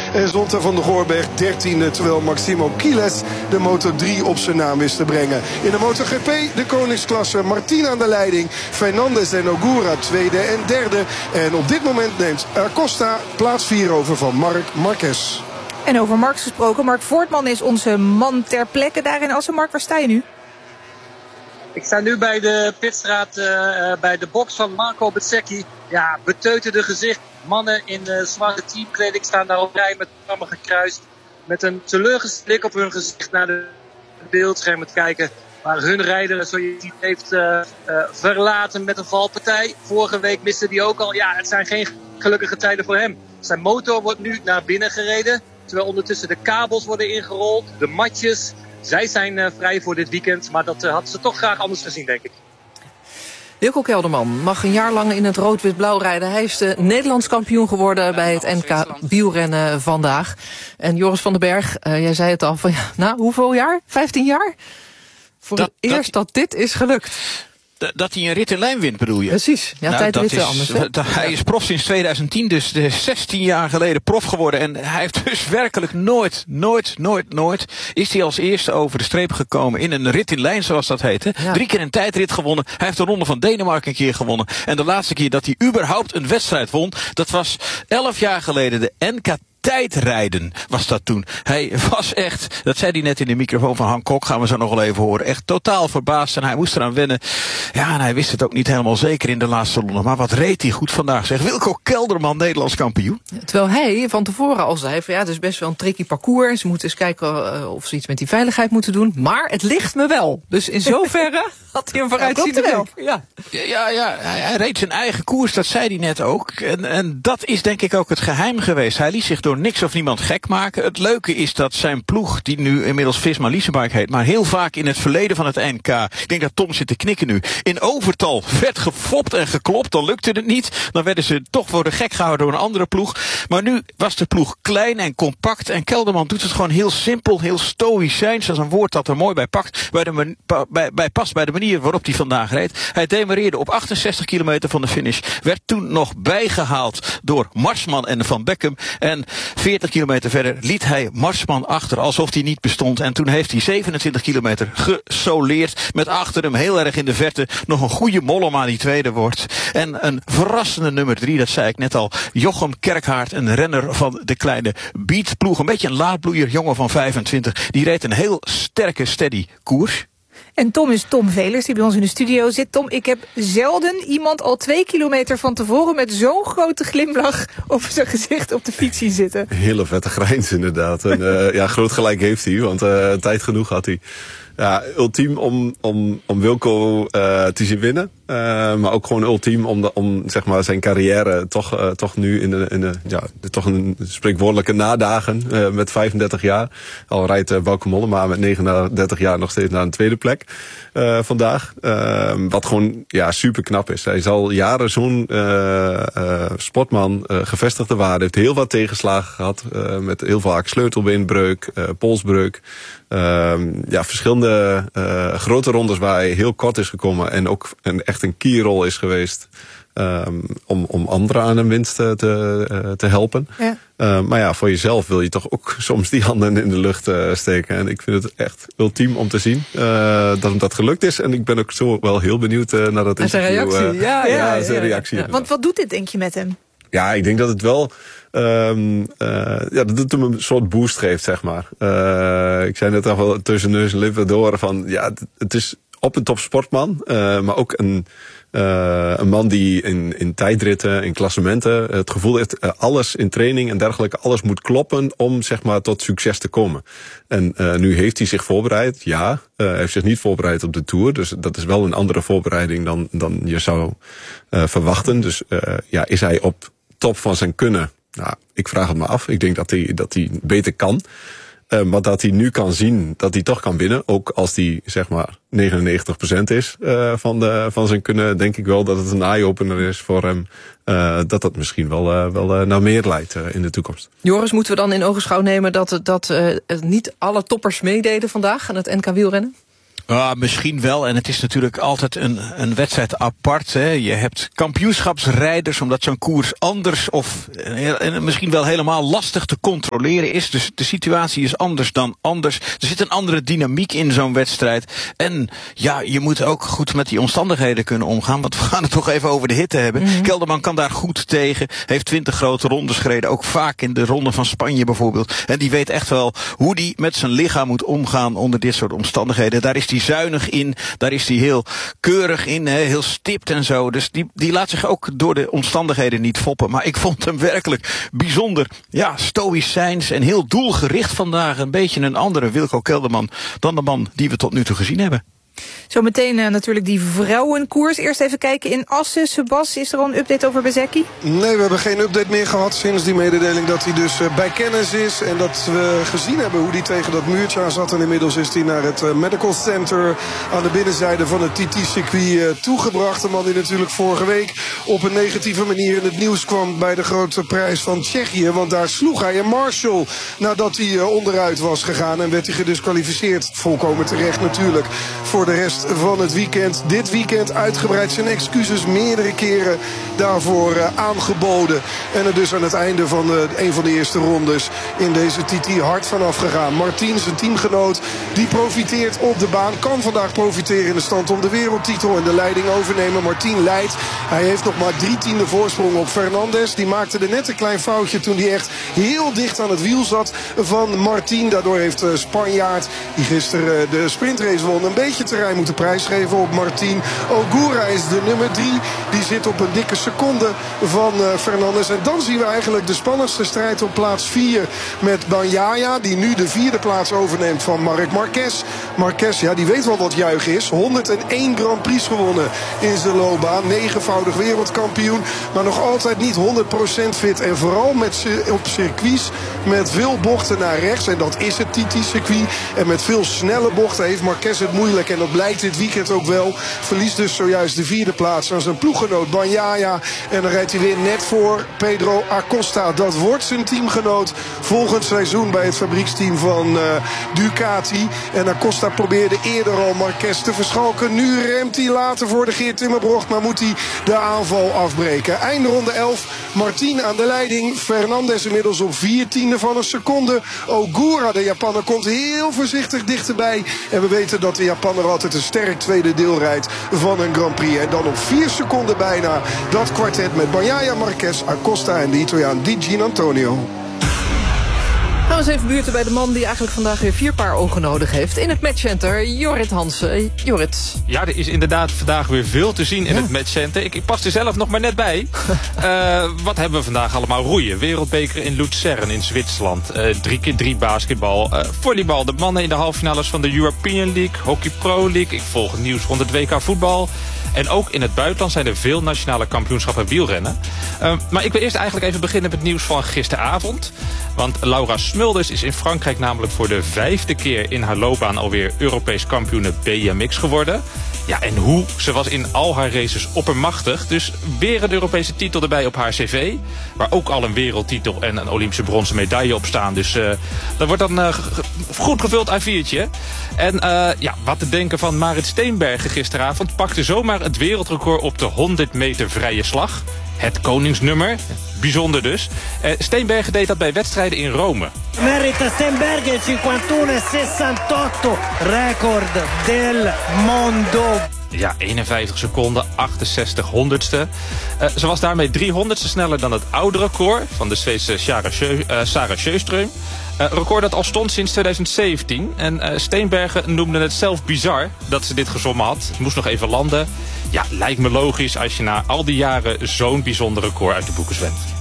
En Zonta van der Goorberg 13e, terwijl Maximo Quiles de Moto3 op zijn naam wist te brengen. In de MotoGP de koningsklasse, Martin aan de leiding, Fernandez en Ogura tweede en derde. En op dit moment neemt Acosta plaats 4 over van Marc Marquez. En over Marc gesproken, Mark Voortman is onze man ter plekke daar in Assen. Mark, waar sta je nu? Ik sta nu bij de pitstraat, bij de box van Marco Bezzecchi. Ja, beteuterde gezicht. Mannen in zwarte teamkleding staan daar op rij met de armen gekruist. Met een teleurgesteld blik op hun gezicht naar de beeldschermen te kijken. Waar hun rijder, zoals je ziet, heeft verlaten met een valpartij. Vorige week miste hij ook al. Ja, het zijn geen gelukkige tijden voor hem. Zijn motor wordt nu naar binnen gereden. Terwijl ondertussen de kabels worden ingerold. De matjes. Zij zijn vrij voor dit weekend. Maar dat hadden ze toch graag anders gezien, denk ik. Wilco Kelderman mag een jaar lang in het rood-wit-blauw rijden. Hij is de Nederlands kampioen geworden bij het NK wielrennen vandaag. En Joris van den Berg, jij zei het al, van na hoeveel jaar? 15 jaar? Voor het eerst dat dit is gelukt. Dat hij een rit in lijn wint, bedoel je? Precies. Ja, tijdrit is anders. Hij is prof sinds 2010, dus 16 jaar geleden prof geworden. En hij heeft dus werkelijk nooit is hij als eerste over de streep gekomen in een rit in lijn, zoals dat heette. Ja. 3 keer een tijdrit gewonnen. Hij heeft de Ronde van Denemarken een keer gewonnen. En de laatste keer dat hij überhaupt een wedstrijd won, dat was 11 jaar geleden de NK tijdrijden was dat toen. Hij was echt, dat zei hij net in de microfoon van Han Kok, gaan we zo nog wel even horen, echt totaal verbaasd en hij moest eraan wennen. Ja, en hij wist het ook niet helemaal zeker in de laatste ronde. Maar wat reed hij goed vandaag, zeg. Wilco Kelderman, Nederlands kampioen. Terwijl hij van tevoren al zei van ja, het is best wel een tricky parcours. Ze moeten eens kijken of ze iets met die veiligheid moeten doen. Maar het ligt me wel. Dus in zoverre had hij een vooruitziende blik. Ja, hij reed zijn eigen koers, dat zei hij net ook. En dat is denk ik ook het geheim geweest. Hij liet zich door niks of niemand gek maken. Het leuke is dat zijn ploeg, die nu inmiddels Visma Leasebike heet, maar heel vaak in het verleden van het NK, ik denk dat Tom zit te knikken nu, in overtal werd gefopt en geklopt, dan lukte het niet. Dan werden ze toch voor de gek gehouden door een andere ploeg. Maar nu was de ploeg klein en compact en Kelderman doet het gewoon heel simpel, heel stoïcijns, dat is een woord dat er mooi bij past bij de manier waarop hij vandaag reed. Hij demareerde op 68 kilometer van de finish, werd toen nog bijgehaald door Marsman en Van Beckum en 40 kilometer verder liet hij Marsman achter alsof hij niet bestond. En toen heeft hij 27 kilometer gesoleerd met achter hem heel erg in de verte nog een goede Mollema die tweede wordt. En een verrassende nummer 3, dat zei ik net al, Jochem Kerkhaard, een renner van de kleine Beat-ploeg. Een beetje een laadbloeier, jongen van 25. Die reed een heel sterke, steady koers. En Tom is Tom Velers, die bij ons in de studio zit. Tom, ik heb zelden iemand al 2 kilometer van tevoren met zo'n grote glimlach op zijn gezicht op de fiets zien zitten. Hele vette grijns inderdaad. En groot gelijk heeft hij, want tijd genoeg had hij. Ja, ultiem om Wilco te zien winnen. Maar ook gewoon ultiem om zeg maar zijn carrière toch nu toch een spreekwoordelijke nadagen met 35 jaar. Al rijdt Bauke Mollema met 39 jaar nog steeds naar een tweede plek vandaag. Wat gewoon super knap is. Hij is al jaren zo'n sportman, gevestigde waarde. Heeft heel wat tegenslagen gehad. Met heel vaak sleutelbeenbreuk, polsbreuk. Verschillende grote rondes waar hij heel kort is gekomen en ook echt een keyrol is geweest om anderen aan een winst te helpen. Ja. Maar voor jezelf wil je toch ook soms die handen in de lucht steken. En ik vind het echt ultiem om te zien dat hem dat gelukt is. En ik ben ook zo wel heel benieuwd naar dat interview. Zijn reactie. Zijn reactie. Ja. Want wat doet dit, denk je, met hem? Ja, ik denk dat het wel dat het hem een soort boost geeft, zeg maar. Ik zei net al wel tussen neus en lippen door van het is op een topsportman, maar ook een man die in tijdritten, in klassementen het gevoel heeft alles in training en dergelijke, alles moet kloppen om zeg maar tot succes te komen. En nu heeft hij zich voorbereid, hij heeft zich niet voorbereid op de Tour, dus dat is wel een andere voorbereiding dan je zou verwachten. Dus is hij op top van zijn kunnen? Nou, ik vraag het me af. Ik denk dat hij beter kan. Maar dat hij nu kan zien dat hij toch kan winnen. Ook als hij zeg maar 99% is van zijn kunnen. Denk ik wel dat het een eye-opener is voor hem. Dat misschien wel naar meer leidt in de toekomst. Joris, moeten we dan in ogenschouw nemen dat niet alle toppers meededen vandaag aan het NK wielrennen? Misschien wel. En het is natuurlijk altijd een wedstrijd apart. Hè. Je hebt kampioenschapsrijders, omdat zo'n koers anders of misschien wel helemaal lastig te controleren is. Dus de situatie is anders dan anders. Er zit een andere dynamiek in zo'n wedstrijd. En ja, je moet ook goed met die omstandigheden kunnen omgaan. Want we gaan het toch even over de hitte hebben. Mm-hmm. Kelderman kan daar goed tegen. Heeft 20 grote rondes gereden. Ook vaak in de ronde van Spanje bijvoorbeeld. En die weet echt wel hoe die met zijn lichaam moet omgaan onder dit soort omstandigheden. Daar is die zuinig in, daar is hij heel keurig in, heel stipt en zo. Dus die laat zich ook door de omstandigheden niet foppen. Maar ik vond hem werkelijk bijzonder, stoïcijns en heel doelgericht vandaag. Een beetje een andere Wilco Kelderman dan de man die we tot nu toe gezien hebben. Zometeen natuurlijk die vrouwenkoers. Eerst even kijken in Assen. Sebas, is er al een update over Bezzecchi? Nee, we hebben geen update meer gehad sinds die mededeling dat hij dus bij kennis is. En dat we gezien hebben hoe hij tegen dat muurtje aan zat. En inmiddels is hij naar het Medical Center aan de binnenzijde van het TT-circuit toegebracht. Een man die natuurlijk vorige week op een negatieve manier in het nieuws kwam bij de grote prijs van Tsjechië. Want daar sloeg hij een Marshall nadat hij onderuit was gegaan. En werd hij gedisqualificeerd. Volkomen terecht natuurlijk voor de rest van het weekend. Dit weekend uitgebreid zijn excuses meerdere keren daarvoor aangeboden. En er dus aan het einde van een van de eerste rondes in deze TT hard vanaf gegaan. Martin, zijn teamgenoot, die profiteert op de baan. Kan vandaag profiteren in de stand om de wereldtitel en de leiding overnemen. Martin leidt. Hij heeft nog maar 3/10 voorsprong op Fernandes. Die maakte er net een klein foutje toen hij echt heel dicht aan het wiel zat van Martin. Daardoor heeft Spanjaard, die gisteren de sprintrace won, een beetje terrein moeten prijsgeven op Martin. Ogura is de nummer 3. Die zit op een dikke seconde van Fernandes. En dan zien we eigenlijk de spannendste strijd op plaats 4 met Bagnaia, die nu de 4e plaats overneemt van Marc Marquez. Marquez, die weet wel wat juichen is. 101 Grand Prix gewonnen in zijn loopbaan. 9-voudig wereldkampioen. Maar nog altijd niet 100% fit. En vooral op circuits met veel bochten naar rechts. En dat is het TT-circuit. En met veel snelle bochten heeft Marquez het moeilijk. En dat blijkt dit weekend ook wel. Verliest dus zojuist de 4e plaats aan zijn ploeggenoot Bagnaia. En dan rijdt hij weer net voor Pedro Acosta. Dat wordt zijn teamgenoot volgend seizoen bij het fabrieksteam van Ducati. En Acosta probeerde eerder al Marquez te verschalken. Nu remt hij later voor de Geert Timmerbrocht. Maar moet hij de aanval afbreken. Einde ronde 11. Martin aan de leiding. Fernandes inmiddels op 4/10 van een seconde. Ogura, de Japaner, komt heel voorzichtig dichterbij. En we weten dat de Japaner altijd een sterk tweede deel rijdt van een Grand Prix. En dan op 4 seconden bijna dat kwartet met Bagnaia, Marquez, Acosta en de Italiaan Di Gianantonio. Gaan we eens even buurten bij de man die eigenlijk vandaag weer 4 paar ogen nodig heeft. In het matchcenter, Jorrit Hansen. Jorrit. Ja, er is inderdaad vandaag weer veel te zien in het matchcenter. Ik pas er zelf nog maar net bij. Wat hebben we vandaag allemaal? Roeien, wereldbeker in Luzern in Zwitserland. 3x3 basketbal. Volleybal, de mannen in de halffinales van de European League. Hockey Pro League. Ik volg het nieuws rond het WK voetbal. En ook in het buitenland zijn er veel nationale kampioenschappen wielrennen. Maar ik wil eerst eigenlijk even beginnen met het nieuws van gisteravond. Want Laura Smulders is in Frankrijk namelijk voor de 5e keer in haar loopbaan alweer Europees kampioene BMX geworden. Ja, en hoe? Ze was in al haar races oppermachtig. Dus weer een Europese titel erbij op haar cv. Waar ook al een wereldtitel en een Olympische bronzen medaille op staan. Dus dat wordt dan goed gevuld A4'tje. En wat te denken van Marit Steenbergen gisteravond. Pakte zomaar het wereldrecord op de 100 meter vrije slag. Het koningsnummer. Bijzonder dus. Steenbergen deed dat bij wedstrijden in Rome. Marit Steenbergen 51,68 record del mondo. Ja, 51 seconden, 68 honderdste. Ze was daarmee 300ste sneller dan het oude record van de Zweedse Sarah Sjöström. Record dat al stond sinds 2017. En Steenbergen noemde het zelf bizar dat ze dit gezommen had. Het moest nog even landen. Ja, lijkt me logisch als je na al die jaren zo'n bijzonder record uit de boeken zwemt.